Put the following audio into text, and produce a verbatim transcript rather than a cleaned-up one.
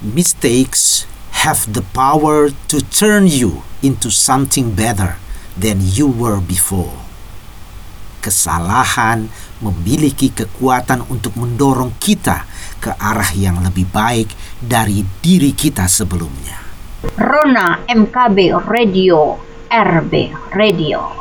Mistakes have the power to turn you into something better than you were before. Kesalahan memiliki kekuatan untuk mendorong kita ke arah yang lebih baik dari diri kita sebelumnya. Rona M K B Radio, R B Radio.